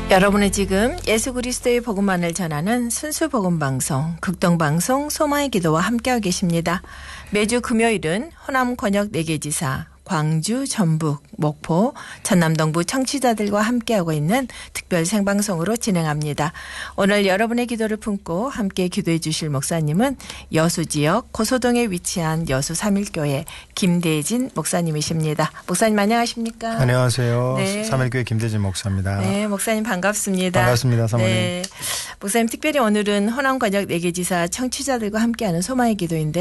여러분은 지금 예수 그리스도의 복음만을 전하는 순수 복음 방송 극동방송 소마의 기도와 함께하고 계십니다. 매주 금요일은 호남 권역 4개 지사 광주, 전북, 목포, 전남동부 청취자들과 함께하고 있는 특별 생방송으로 진행합니다. 오늘 여러분의 기도를 품고 함께 기도해 주실 목사님은 여수지역 고소동에 위치한 여수 삼일교회 김대진 목사님이십니다. 목사님 안녕하십니까? 안녕하세요. 네. 삼일교회 김대진 목사입니다. 네, 목사님 반갑습니다. 반갑습니다. 사모님. 네, 목사님 특별히 오늘은 호남 권역 4개 지사 청취자들과 함께하는 소마의 기도인데